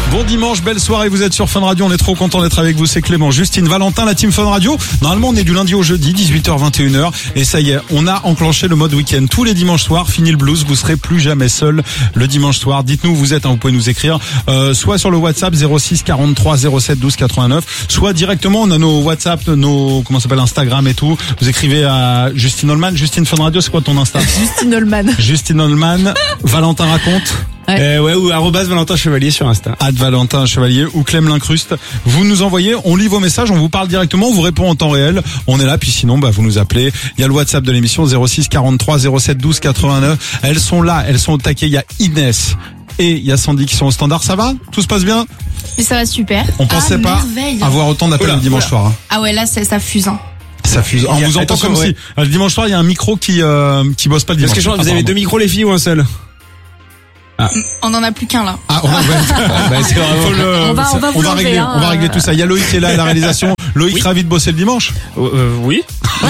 Bon dimanche, belle soirée, vous êtes sur Fun Radio, on est trop content d'être avec vous, c'est Clément, Justine, Valentin, la team Fun Radio. Normalement on est du lundi au jeudi, 18h, 21h, et ça y est, on a enclenché le mode week-end. Tous les dimanches soirs, fini le blues, vous serez plus jamais seul le dimanche soir. Dites-nous où vous êtes, vous pouvez nous écrire, soit sur le WhatsApp 06 43 07 12 89, soit directement, on a nos WhatsApp, nos, Instagram et tout. Vous écrivez à Justine Holman, Justine Fun Radio, c'est quoi ton Insta? Justine Holman. Justine Holman, Valentin raconte. Ouais, ou @Valentin Chevalier sur Insta. @Valentin Chevalier ou Clem Lincruste. Vous nous envoyez, on lit vos messages, on vous parle directement, on vous répond en temps réel. On est là, puis sinon, vous nous appelez. Il y a le WhatsApp de l'émission 06 43 07 12 89. Elles sont là, elles sont au taquet. Il y a Inès et il y a Sandy qui sont au standard. Ça va? Tout se passe bien? Mais ça va super. On pensait pas avoir autant d'appels le dimanche soir. Ah ouais, là, ça fuse. Ça fuse. On vous entend comme si le dimanche soir, il y a un micro qui bosse pas le dimanche. Parce que vous avez 2 micros les filles ou un seul? On en a plus qu'un là. Ah, c'est vraiment on va régler tout ça. Il y a Loïc qui est là à la réalisation. Loïc, ravi de bosser le dimanche. Oui.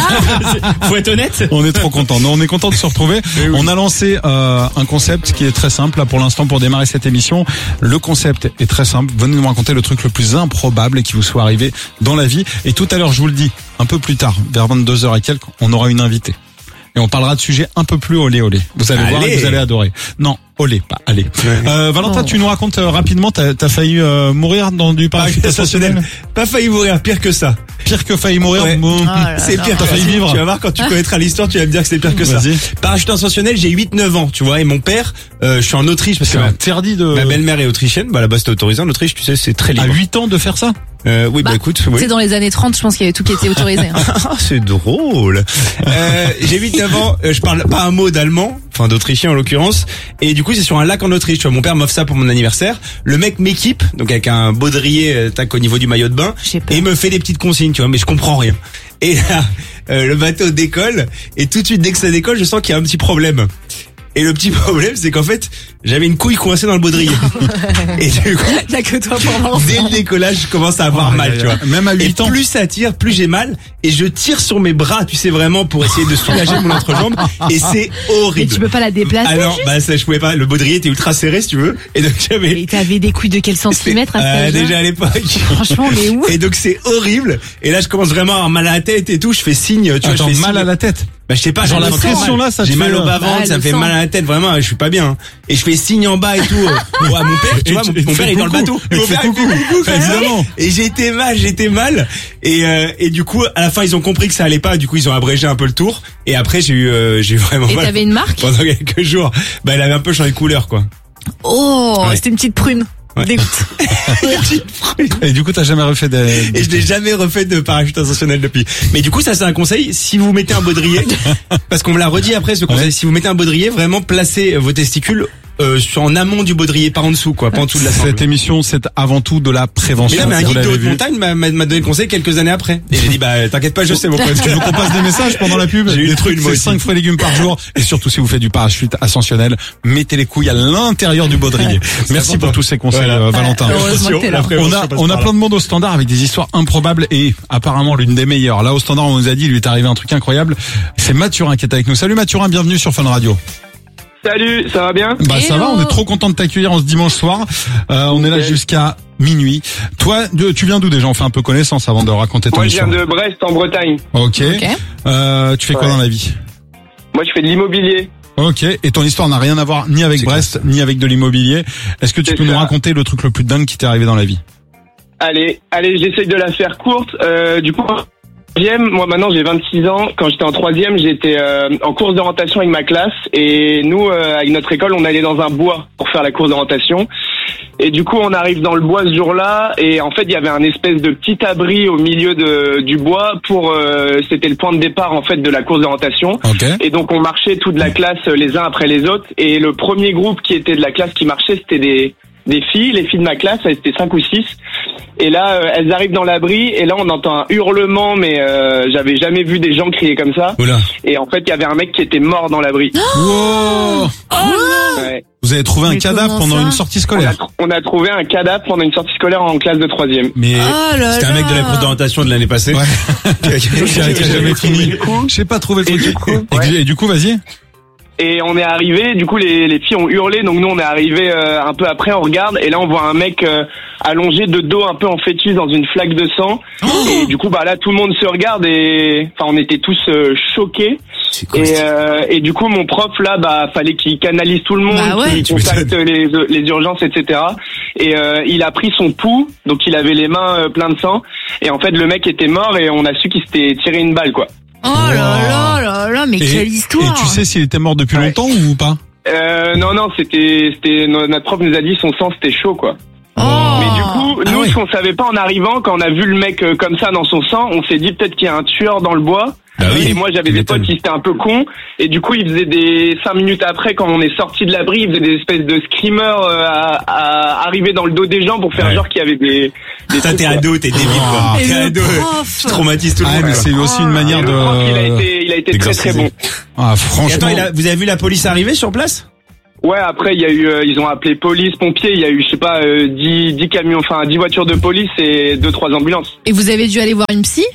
Faut être honnête. On est trop content. On est content de se retrouver. Oui. On a lancé un concept qui est très simple là pour l'instant pour démarrer cette émission. Le concept est très simple. Venez nous raconter le truc le plus improbable qui vous soit arrivé dans la vie. Et tout à l'heure, je vous le dis, un peu plus tard, vers 22h et quelques, on aura une invitée. Et on parlera de sujets un peu plus olé. Vous allez voir et vous allez adorer. Non, olé, pas allez. Valentin, tu nous racontes rapidement, t'as failli mourir dans du parachute ascensionnel. Pas failli mourir, pire que ça. Pire que failli mourir. Ouais. C'est pire. T'as failli vivre. Tu vas voir quand tu connaîtras l'histoire, tu vas me dire que c'est pire que ça. Parachute ascensionnel, j'ai 8-9 ans, tu vois, et mon père, je suis en Autriche parce que interdit de. Ma belle-mère est autrichienne, là-bas c'était autorisé en Autriche, tu sais, c'est très libre. À 8 ans de faire ça? Oui, écoute, oui. C'est dans les années 30, je pense qu'il y avait tout qui était autorisé. C'est drôle. J'ai 8-9 ans, je parle pas un mot d'allemand, enfin d'autrichien en l'occurrence, et du coup c'est sur un lac en Autriche, tu vois, mon père m'offre ça pour mon anniversaire, le mec m'équipe, donc avec un baudrier tac au niveau du maillot de bain, et il me fait des petites consignes, tu vois, mais je comprends rien. Et là, le bateau décolle, et tout de suite dès que ça décolle, je sens qu'il y a un petit problème. Et le petit problème, c'est qu'en fait, j'avais une couille coincée dans le baudrier. Et du coup, y'a que toi pour voir. Dès le décollage, je commence à avoir mal, tu vois. Même à 8 ans. Plus ça tire, plus j'ai mal. Et je tire sur mes bras, tu sais, vraiment, pour essayer de soulager mon entrejambe. Et c'est horrible. Mais tu peux pas la déplacer. Alors, ça, je pouvais pas. Le baudrier était ultra serré, si tu veux. Et donc, Et t'avais des couilles de quel centimètre à cet âge-là? Déjà à l'époque. Franchement, mais où? Et donc, c'est horrible. Et là, je commence vraiment à avoir mal à la tête et tout. Je fais signe, tu vois. Je fais mal à la tête. Je sais pas, genre la pression là, ça j'ai mal au bas-ventre, ça me fait mal à la tête, vraiment, je suis pas bien. Et je fais signe en bas et tout. À mon père, tu vois, mon père est dans le bateau. Mon père il fait coucou, évidemment. Et j'étais mal. Et du coup, à la fin, ils ont compris que ça allait pas, du coup, ils ont abrégé un peu le tour. Et après, j'ai eu vraiment mal. Et t'avais une marque? Pendant quelques jours. Elle avait un peu changé de couleur, quoi. Oh, ouais. C'était une petite prune. Dégoûte. Et du coup, t'as jamais refait Et je n'ai jamais refait de parachute ascensionnel depuis. Mais du coup, ça c'est un conseil. Si vous mettez un baudrier, parce qu'on me l'a redit après ce conseil, si vous mettez un baudrier, vraiment placez vos testicules en amont du baudrier, pas en dessous, quoi, pas en dessous de la sangle. Cette émission, c'est avant tout de la prévention. Mais là, un guide de haute montagne m'a donné le conseil quelques années après. Et j'ai dit, t'inquiète pas, je sais, mon pote. Tu veux qu'on passe des messages pendant la pub? J'ai eu des trucs, c'est 5 fruits et légumes par jour. Et surtout, si vous faites du parachute ascensionnel, mettez les couilles à l'intérieur du baudrier. Merci pour tous ces conseils, Valentin. On a plein de monde au standard avec des histoires improbables et apparemment l'une des meilleures. Là, au standard, on nous a dit, il lui est arrivé un truc incroyable. C'est Mathurin qui est avec nous. Salut Mathurin, bienvenue sur Fun Radio. Salut, ça va bien? Ça va, on est trop content de t'accueillir en ce dimanche soir. On est là jusqu'à minuit. Toi, tu viens d'où déjà? On fait un peu connaissance avant de raconter ton histoire. Moi, je viens de Brest, en Bretagne. Ok. Tu fais quoi dans la vie? Moi, je fais de l'immobilier. Ok. Et ton histoire n'a rien à voir ni avec Brest, ni avec de l'immobilier. Est-ce que tu peux nous raconter le truc le plus dingue qui t'est arrivé dans la vie? Allez, j'essaye de la faire courte. Du coup, moi maintenant j'ai 26 ans. Quand j'étais en 3e, j'étais en course d'orientation avec ma classe. Et nous, avec notre école, on allait dans un bois pour faire la course d'orientation. Et du coup, on arrive dans le bois ce jour-là. Et en fait, il y avait un espèce de petit abri au milieu du bois pour... c'était le point de départ en fait de la course d'orientation. Okay. Et donc, on marchait toute la classe les uns après les autres. Et le premier groupe qui était de la classe qui marchait, c'était des filles, les filles de ma classe, elles étaient 5 ou 6. Et là, elles arrivent dans l'abri, et là, on entend un hurlement, mais j'avais jamais vu des gens crier comme ça. Oula. Et en fait, il y avait un mec qui était mort dans l'abri. Wow. Ouais. Vous avez trouvé un cadavre pendant une sortie scolaire? On a trouvé un cadavre pendant une sortie scolaire en classe de 3e. Mais c'était un mec de la course d'orientation de l'année passée. Ouais. Qui a jamais fini. J'ai pas trouvé le truc. Et du coup, vas-y. Et on est arrivé, du coup les filles ont hurlé, donc nous on est arrivé un peu après, on regarde, et là on voit un mec allongé de dos un peu en fœtus dans une flaque de sang. Et du coup là tout le monde se regarde et enfin on était tous choqués. Et du coup mon prof là fallait qu'il canalise tout le monde, qu'il contacte les urgences, etc. Et il a pris son pouls, donc il avait les mains pleines de sang, et en fait le mec était mort et on a su qu'il s'était tiré une balle, quoi. Oh là là, mais quelle histoire. Et tu sais s'il était mort depuis longtemps ou pas? Non, c'était notre prof nous a dit son sang c'était chaud, quoi. Oh. Mais du coup, nous ce qu'on savait pas en arrivant, quand on a vu le mec comme ça dans son sang, on s'est dit peut-être qu'il y a un tueur dans le bois. Et moi j'avais des potes qui étaient un peu cons, et du coup ils faisaient des 5 minutes après, quand on est sorti de l'abri, ils faisaient des espèces de screamers à arriver dans le dos des gens pour faire genre qu'il y avait des ça t'es ado, t'es débile quoi. T'es ado, tu traumatises tout le monde. Mais c'est aussi une manière de... Le prof, il a été très très bon. Ah franchement. Et attends, vous avez vu la police arriver sur place? Ouais, après il y a eu ils ont appelé police, pompiers, il y a eu je sais pas 10 camions, enfin 10 voitures de police et 2-3 ambulances. Et vous avez dû aller voir une psy?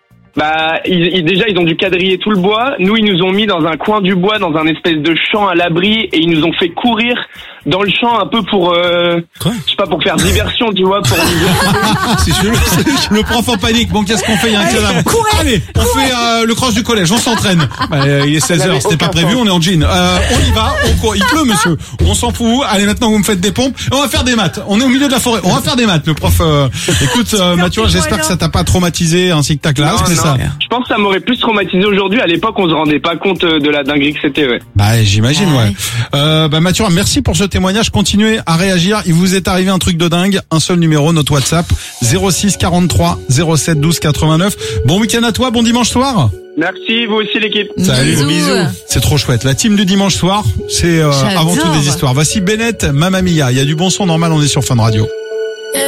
Déjà ils ont dû quadriller tout le bois. Nous ils nous ont mis dans un coin du bois, dans un espèce de champ à l'abri, et ils nous ont fait courir dans le champ un peu pour je sais pas, pour faire diversion, tu vois, pour c'est le prof en panique. Bon, qu'est-ce qu'on fait? Il y a un cadavre. Allez, on fait le croche du collège, on s'entraîne. Il est 16h, c'était pas prévu, on est en jean. On y va, il pleut monsieur. On s'en fout. Allez, maintenant vous me faites des pompes. On va faire des maths. On est au milieu de la forêt. On va faire des maths. Le prof écoute Mathieu, j'espère que ça t'a pas traumatisé ainsi que ta classe, mais ça. Je pense que ça m'aurait plus traumatisé aujourd'hui. À l'époque, on se rendait pas compte de la dinguerie que c'était, ouais. J'imagine, ouais. Mathieu, merci pour ce témoignage. Continuez à réagir. Il vous est arrivé un truc de dingue. Un seul numéro, notre WhatsApp 06 43 07 12 89. Bon week-end à toi. Bon dimanche soir. Merci, vous aussi l'équipe. Salut, bisous. C'est trop chouette. La team du dimanche soir, c'est avant tout des histoires. Voici Bennett, Mamma Mia. Il y a du bon son normal. On est sur Fun Radio.